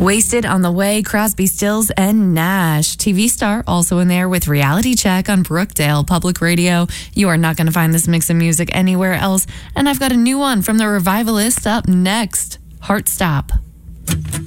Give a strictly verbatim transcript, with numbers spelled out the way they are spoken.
Wasted on the Way, Crosby, Stills, and Nash. T V star also in there with Reality Check on Brookdale Public Radio. You are not going to find this mix of music anywhere else. And I've got a new one from the Revivalists up next. Heart Stop.